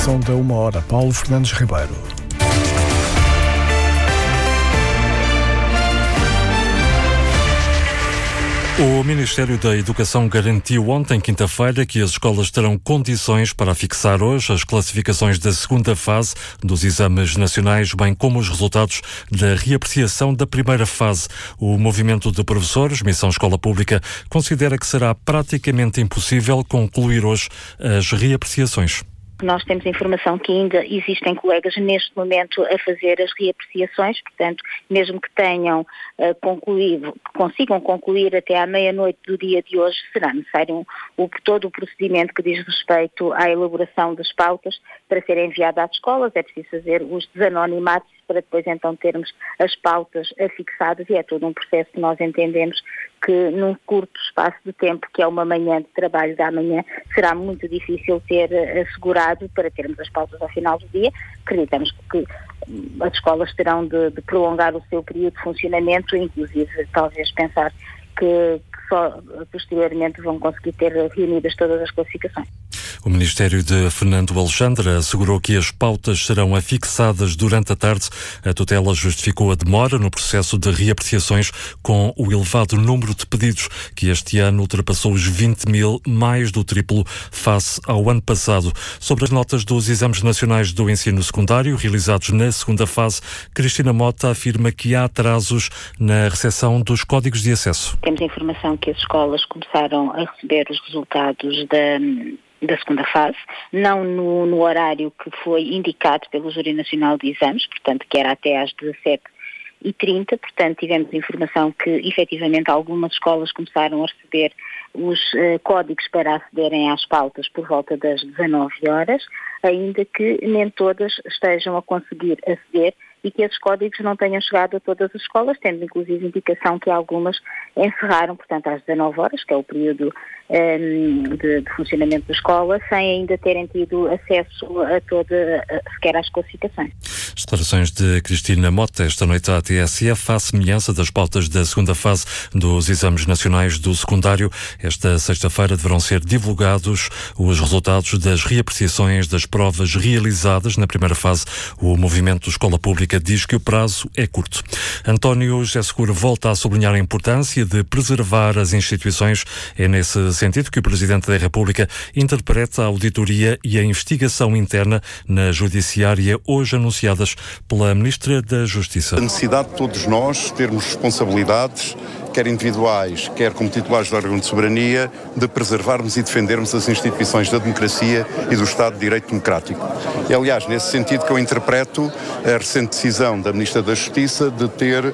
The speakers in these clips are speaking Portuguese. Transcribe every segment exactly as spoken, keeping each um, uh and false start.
edição da Uma Hora. Paulo Fernandes Ribeiro. O Ministério da Educação garantiu ontem, quinta-feira, que as escolas terão condições para fixar hoje as classificações da segunda fase dos exames nacionais, bem como os resultados da reapreciação da primeira fase. O movimento de professores, Missão Escola Pública, considera que será praticamente impossível concluir hoje as reapreciações. Nós temos informação que ainda existem colegas neste momento a fazer as reapreciações, portanto, mesmo que tenham uh, concluído, que consigam concluir até à meia-noite do dia de hoje, será necessário um, o, todo o procedimento que diz respeito à elaboração das pautas para serem enviadas às escolas. É preciso fazer os desanonimatos para depois então termos as pautas fixadas, e é todo um processo que nós entendemos que num curto espaço de tempo, que é uma manhã de trabalho da manhã, será muito difícil ter assegurado para termos as pautas ao final do dia. Acreditamos que as escolas terão de, de prolongar o seu período de funcionamento, inclusive talvez pensar que, que só posteriormente vão conseguir ter reunidas todas as classificações. O Ministério de Fernando Alexandre assegurou que as pautas serão afixadas durante a tarde. A tutela justificou a demora no processo de reapreciações com o elevado número de pedidos, que este ano ultrapassou os vinte mil, mais do triplo face ao ano passado. Sobre as notas dos exames nacionais do ensino secundário realizados na segunda fase, Cristina Mota afirma que há atrasos na recepção dos códigos de acesso. Temos a informação que as escolas começaram a receber os resultados da da segunda fase, não no, no horário que foi indicado pelo Júri Nacional de Exames, portanto, que era até às dezassete e trinta, portanto, tivemos informação que, efetivamente, algumas escolas começaram a receber os uh, códigos para acederem às pautas por volta das dezanove horas, ainda que nem todas estejam a conseguir aceder e que esses códigos não tenham chegado a todas as escolas, tendo inclusive indicação que algumas encerraram, portanto, às dezanove horas, que é o período um, de, de funcionamento da escola, sem ainda terem tido acesso a toda, a, sequer às classificações. As declarações de Cristina Mota esta noite à T S F, à semelhança das pautas da segunda fase dos exames nacionais do secundário. Esta sexta-feira deverão ser divulgados os resultados das reapreciações das provas realizadas na primeira fase. O movimento Escola Pública diz que o prazo é curto. António José Seguro volta a sublinhar a importância de preservar as instituições. É nesse sentido que o Presidente da República interpreta a auditoria e a investigação interna na Judiciária, hoje anunciadas pela Ministra da Justiça. A necessidade de todos nós termos responsabilidades, quer individuais, quer como titulares do órgão de soberania, de preservarmos e defendermos as instituições da democracia e do Estado de Direito Democrático. E, aliás, nesse sentido que eu interpreto a recente decisão da Ministra da Justiça de ter, uh,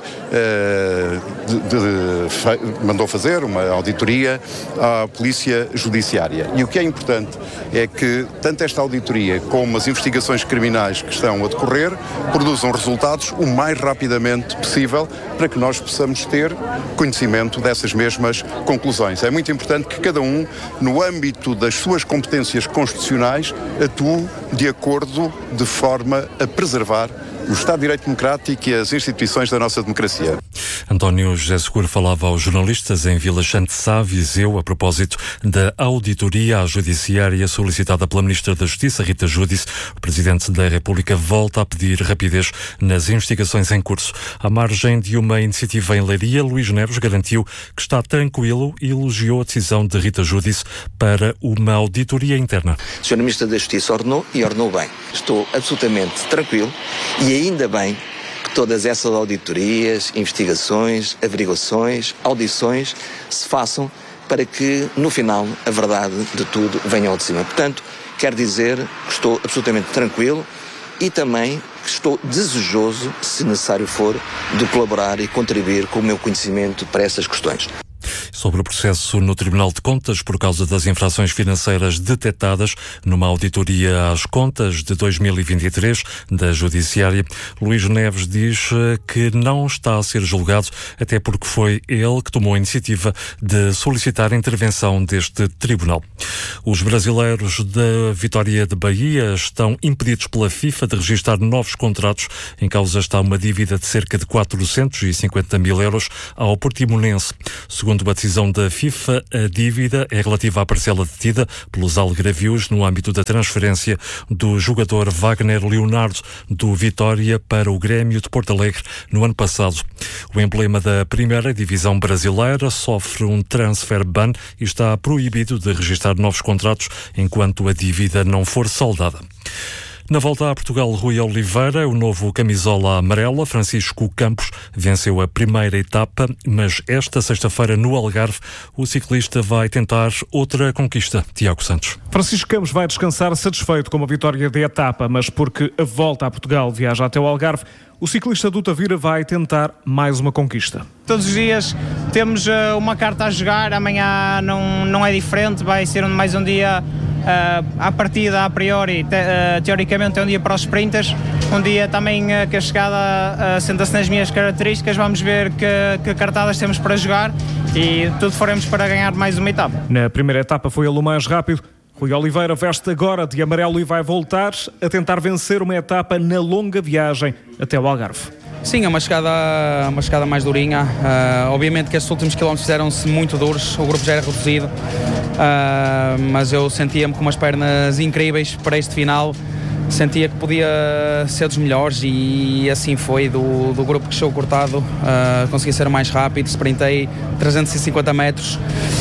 de, de, fe, mandou fazer uma auditoria à Polícia Judiciária. E o que é importante é que tanto esta auditoria como as investigações criminais que estão a decorrer produzam resultados o mais rapidamente possível para que nós possamos ter conhecimento dessas mesmas conclusões. É muito importante que cada um, no âmbito das suas competências constitucionais, atue de acordo, de forma a preservar o Estado de Direito Democrático e as instituições da nossa democracia. António José Seguro falava aos jornalistas em Vila Sante Sá, Viseu, a propósito da auditoria à Judiciária solicitada pela Ministra da Justiça, Rita Giudice. O Presidente da República volta a pedir rapidez nas investigações em curso. À margem de uma iniciativa em Leiria, Luís Neves garantiu que está tranquilo e elogiou a decisão de Rita Giudice para uma auditoria interna. A senhora Ministra da Justiça ordenou e ordenou bem. Estou absolutamente tranquilo e ainda bem que todas essas auditorias, investigações, averiguações, audições se façam para que, no final, a verdade de tudo venha ao de cima. Portanto, quero dizer que estou absolutamente tranquilo e também que estou desejoso, se necessário for, de colaborar e contribuir com o meu conhecimento para essas questões. Sobre o processo no Tribunal de Contas por causa das infrações financeiras detectadas numa auditoria às contas de dois mil e vinte e três da Judiciária, Luís Neves diz que não está a ser julgado, até porque foi ele que tomou a iniciativa de solicitar a intervenção deste tribunal. Os brasileiros da Vitória de Bahia estão impedidos pela FIFA de registrar novos contratos. Em causa está uma dívida de cerca de quatrocentos e cinquenta mil euros ao Portimonense. Segundo a decisão decisão da FIFA, a dívida é relativa à parcela detida pelos algarvios no âmbito da transferência do jogador Wagner Leonardo do Vitória para o Grêmio de Porto Alegre no ano passado. O emblema da primeira divisão brasileira sofre um transfer ban e está proibido de registrar novos contratos enquanto a dívida não for saldada. Na volta a Portugal, Rui Oliveira, o novo camisola amarela, Francisco Campos, venceu a primeira etapa, mas esta sexta-feira no Algarve o ciclista vai tentar outra conquista. Tiago Santos. Francisco Campos vai descansar satisfeito com a vitória da etapa, mas porque a volta a Portugal viaja até o Algarve, o ciclista do Tavira vai tentar mais uma conquista. Todos os dias temos uh, uma carta a jogar, amanhã não, não é diferente, vai ser mais um dia uh, à partida, a priori, te, uh, teoricamente é um dia para os sprinters, um dia também uh, que a chegada uh, senta-se nas minhas características, vamos ver que, que cartadas temos para jogar e tudo faremos para ganhar mais uma etapa. Na primeira etapa foi ele o mais rápido. Rui Oliveira veste agora de amarelo e vai voltar a tentar vencer uma etapa na longa viagem até o Algarve. Sim, é uma chegada, uma chegada mais durinha. Uh, obviamente que estes últimos quilómetros fizeram-se muito duros, o grupo já era reduzido, uh, mas eu sentia-me com umas pernas incríveis para este final. Sentia que podia ser dos melhores e assim foi, do, do grupo que chegou cortado, uh, consegui ser mais rápido, sprintei trezentos e cinquenta metros,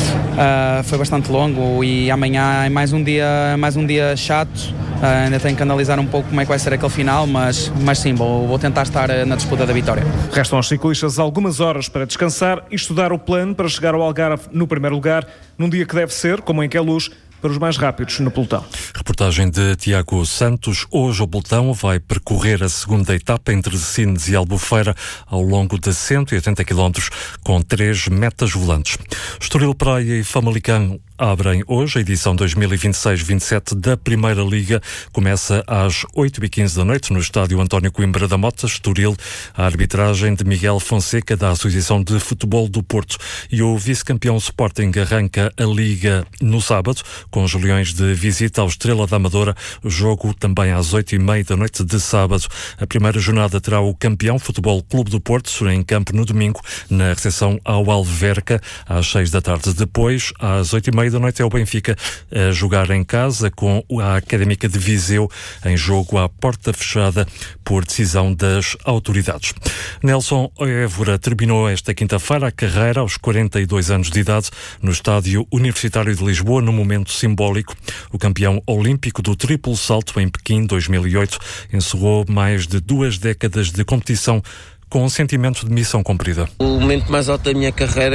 uh, foi bastante longo e amanhã é mais um dia, mais um dia chato, uh, ainda tenho que analisar um pouco como é que vai ser aquele final, mas, mas sim, vou, vou tentar estar na disputa da vitória. Restam aos ciclistas algumas horas para descansar e estudar o plano para chegar ao Algarve no primeiro lugar, num dia que deve ser, como em Queluz, para os mais rápidos no pelotão. Reportagem de Tiago Santos. Hoje o pelotão vai percorrer a segunda etapa entre Sines e Albufeira ao longo de cento e oitenta quilómetros com três metas volantes. Estoril Praia e Famalicão abrem hoje a edição dois mil e vinte e seis vinte e sete da Primeira Liga. Começa às oito e quinze da noite no estádio António Coimbra da Mota, Estoril. A arbitragem de Miguel Fonseca da Associação de Futebol do Porto. E o vice-campeão Sporting arranca a Liga no sábado com os Leões de visita ao Estrela da Amadora. Jogo também às oito e meia da noite de sábado. A primeira jornada terá o campeão Futebol Clube do Porto em campo no domingo na recepção ao Alverca às seis da tarde. Depois, às oito e meia da noite é o Benfica a jogar em casa com a Académica de Viseu em jogo à porta fechada por decisão das autoridades. Nelson Évora terminou esta quinta-feira a carreira aos quarenta e dois anos de idade no Estádio Universitário de Lisboa, num momento simbólico. O campeão olímpico do triplo salto em Pequim dois mil e oito encerrou mais de duas décadas de competição com um sentimento de missão cumprida. O momento mais alto da minha carreira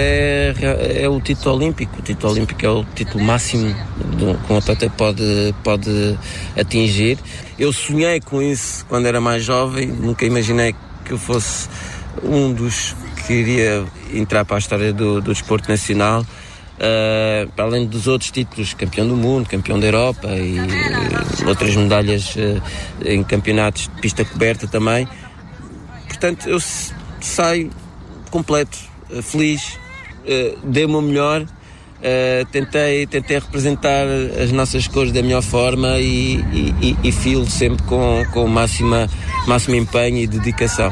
é, é o título olímpico. O título olímpico é o título máximo que um atleta pode, pode atingir. Eu sonhei com isso quando era mais jovem, nunca imaginei que eu fosse um dos que iria entrar para a história do, do desporto nacional. Uh, para além dos outros títulos, campeão do mundo, campeão da Europa e uh, outras medalhas uh, em campeonatos de pista coberta também. Portanto, eu saio completo, uh, feliz, uh, dei o meu melhor, uh, tentei, tentei representar as nossas cores da melhor forma e, e, e, e filo sempre com, com o máximo, máximo empenho e dedicação.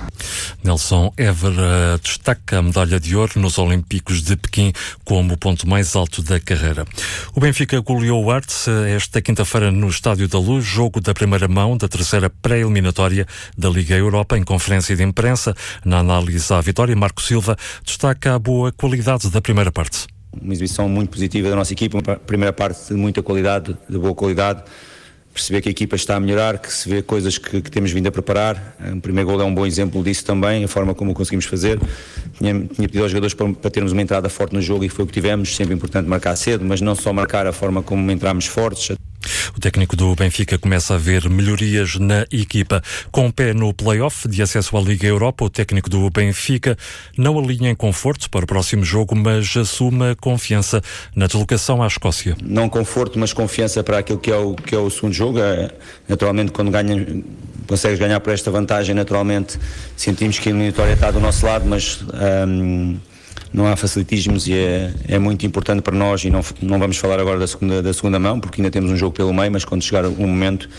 Nelson Évora destaca a medalha de ouro nos Olímpicos de Pequim como o ponto mais alto da carreira. O Benfica goleou o Artes esta quinta-feira no Estádio da Luz, jogo da primeira mão da terceira pré-eliminatória da Liga Europa. Em conferência de imprensa, na análise à vitória, Marco Silva destaca a boa qualidade da primeira parte. Uma exibição muito positiva da nossa equipa, uma primeira parte de muita qualidade, de boa qualidade. Perceber que a equipa está a melhorar, que se vê coisas que, que temos vindo a preparar. O primeiro gol é um bom exemplo disso também, a forma como o conseguimos fazer. Tinha, tinha pedido aos jogadores para, para termos uma entrada forte no jogo e foi o que tivemos. Sempre importante marcar cedo, mas não só marcar a forma como entramos fortes. O técnico do Benfica começa a ver melhorias na equipa. Com o pé no play-off de acesso à Liga Europa, o técnico do Benfica não alinha em conforto para o próximo jogo, mas assume a confiança na deslocação à Escócia. Não conforto, mas confiança para aquilo que é o, que é o segundo jogo. Naturalmente, quando ganha, consegues ganhar por esta vantagem, naturalmente sentimos que a eliminatória está do nosso lado, mas hum, não há facilitismos e é, é muito importante para nós. E não, não vamos falar agora da segunda, da segunda mão, porque ainda temos um jogo pelo meio, mas quando chegar o momento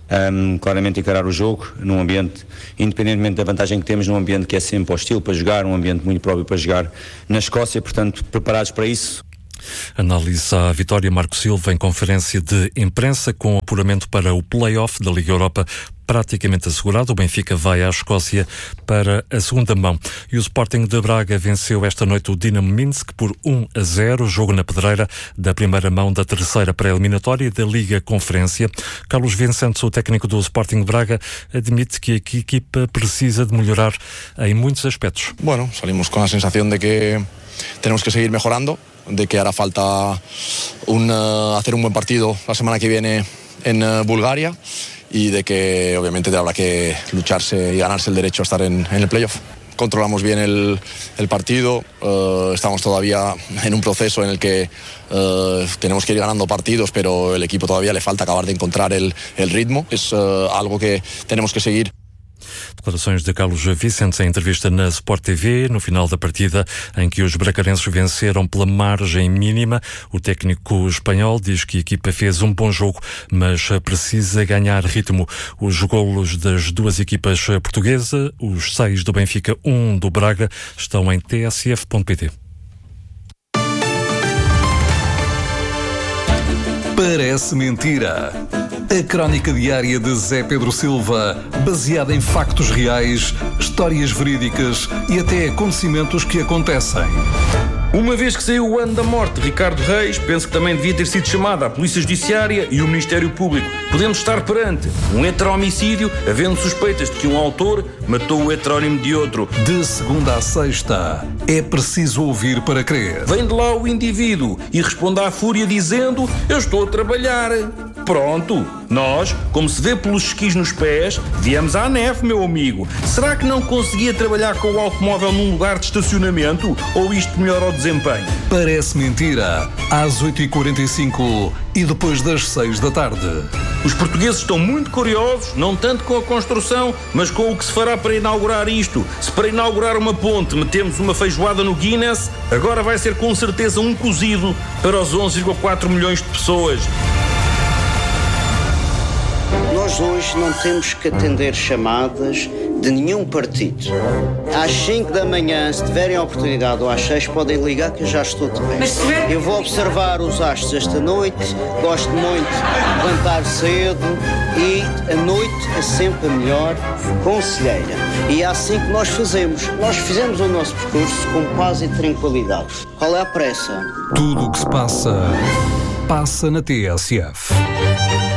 um, claramente encarar o jogo num ambiente, independentemente da vantagem que temos, num ambiente que é sempre hostil para jogar, um ambiente muito próprio para jogar na Escócia, portanto preparados para isso. Análise à vitória. Marco Silva em conferência de imprensa com apuramento para o play-off da Liga Europa praticamente assegurado. O Benfica vai à Escócia para a segunda mão. E o Sporting de Braga venceu esta noite o Dinamo Minsk por um a zero, jogo na pedreira da primeira mão da terceira pré-eliminatória da Liga Conferência. Carlos Vicentes, o técnico do Sporting de Braga, admite que a equipa precisa de melhorar em muitos aspectos. Bueno, salimos con la sensación de que tenemos que seguir mejorando, de que hará falta un, uh, hacer un buen partido la semana que viene en uh, Bulgaria y de que obviamente habrá que lucharse y ganarse el derecho a estar en, en el playoff. Controlamos bien el, el partido, uh, estamos todavía en un proceso en el que uh, tenemos que ir ganando partidos, pero el equipo todavía le falta acabar de encontrar el, el ritmo. Es uh, algo que tenemos que seguir. Declarações de Carlos Vicentes em entrevista na Sport T V no final da partida em que os bracarenses venceram pela margem mínima. O técnico espanhol diz que a equipa fez um bom jogo, mas precisa ganhar ritmo. Os golos das duas equipas portuguesas, os seis do Benfica, um do Braga, estão em t s f ponto p t. Parece mentira. A crónica diária de Zé Pedro Silva, baseada em factos reais, histórias verídicas e até acontecimentos que acontecem. Uma vez que saiu o ano da morte de Ricardo Reis, penso que também devia ter sido chamada a Polícia Judiciária e o Ministério Público. Podemos estar perante um heteromicídio, havendo suspeitas de que um autor matou o heterónimo de outro. De segunda a sexta, é preciso ouvir para crer. Vem de lá o indivíduo e responde à fúria dizendo: eu estou a trabalhar. Pronto, nós, como se vê pelos esquis nos pés, viemos à neve, meu amigo. Será que não conseguia trabalhar com o automóvel num lugar de estacionamento? Ou isto melhora o desempenho? Parece mentira. Às oito e quarenta e cinco e depois das seis da tarde. Os portugueses estão muito curiosos, não tanto com a construção, mas com o que se fará para inaugurar isto. Se para inaugurar uma ponte metemos uma feijoada no Guinness, agora vai ser com certeza um cozido para os onze vírgula quatro milhões de pessoas. Nós hoje não temos que atender chamadas de nenhum partido. Às cinco da manhã, se tiverem a oportunidade, ou às seis, podem ligar que eu já estou de bem. Eu vou observar os astros esta noite, gosto muito de levantar cedo e a noite é sempre a melhor conselheira. E é assim que nós fazemos. Nós fizemos o nosso percurso com paz e tranquilidade. Qual é a pressa? Tudo o que se passa, passa na T S F.